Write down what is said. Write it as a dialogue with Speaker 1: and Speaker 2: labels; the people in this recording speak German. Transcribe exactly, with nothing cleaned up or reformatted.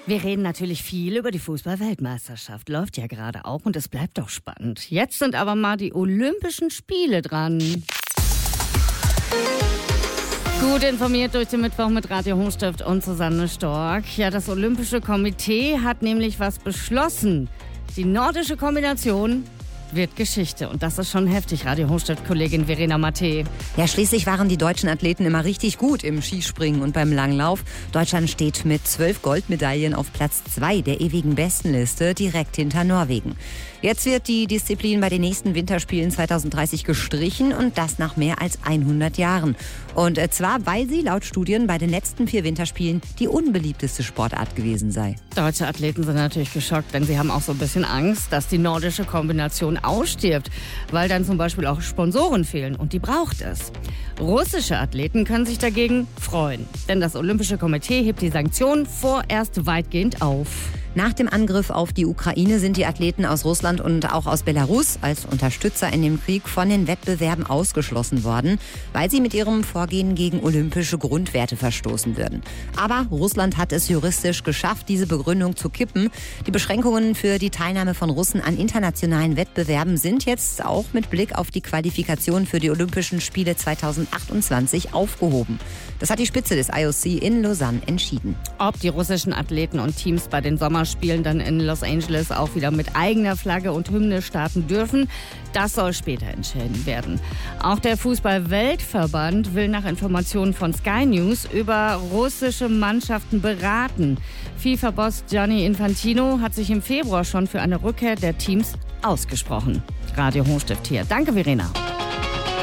Speaker 1: Wir reden natürlich viel über die Fußball-Weltmeisterschaft. Läuft ja gerade auch und es bleibt doch spannend. Jetzt sind aber mal die Olympischen Spiele dran. Gut informiert durch den Mittwoch mit Radio Hochstift und Susanne Stork. Ja, das Olympische Komitee hat nämlich was beschlossen. Die nordische Kombination wird Geschichte. Und das ist schon heftig, Radio Hochstift-Kollegin Verena Mattei.
Speaker 2: Ja, schließlich waren die deutschen Athleten immer richtig gut im Skispringen und beim Langlauf. Deutschland steht mit zwölf Goldmedaillen auf Platz zwei der ewigen Bestenliste, direkt hinter Norwegen. Jetzt wird die Disziplin bei den nächsten Winterspielen zwanzig dreißig gestrichen und das nach mehr als hundert Jahren. Und zwar, weil sie laut Studien bei den letzten vier Winterspielen die unbeliebteste Sportart gewesen sei.
Speaker 1: Deutsche Athleten sind natürlich geschockt, denn sie haben auch so ein bisschen Angst, dass die nordische Kombination ausstirbt, weil dann zum Beispiel auch Sponsoren fehlen und die braucht es. Russische Athleten können sich dagegen freuen, denn das Olympische Komitee hebt die Sanktionen vorerst weitgehend auf.
Speaker 2: Nach dem Angriff auf die Ukraine sind die Athleten aus Russland und auch aus Belarus als Unterstützer in dem Krieg von den Wettbewerben ausgeschlossen worden, weil sie mit ihrem Vorgehen gegen olympische Grundwerte verstoßen würden. Aber Russland hat es juristisch geschafft, diese Begründung zu kippen. Die Beschränkungen für die Teilnahme von Russen an internationalen Wettbewerben sind jetzt auch mit Blick auf die Qualifikation für die Olympischen Spiele zwanzig achtundzwanzig aufgehoben. Das hat die Spitze des I O C in Lausanne entschieden.
Speaker 1: Ob die russischen Athleten und Teams bei den Sommerspielen dann in Los Angeles auch wieder mit eigener Flagge und Hymne starten dürfen, das soll später entschieden werden. Auch der Fußball-Weltverband will nach Informationen von Sky News über russische Mannschaften beraten. FIFA-Boss Gianni Infantino hat sich im Februar schon für eine Rückkehr der Teams ausgesprochen. Radio Hochstift hier. Danke, Verena.